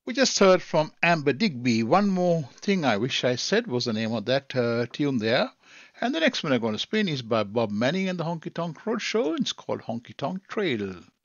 We just heard from Amber Digby. One More Thing I Wish I Said was the name of that tune there. And the next one I'm going to spin is by Bob Manning and the Honky Tonk Roadshow. It's called Honky Tonk Trail.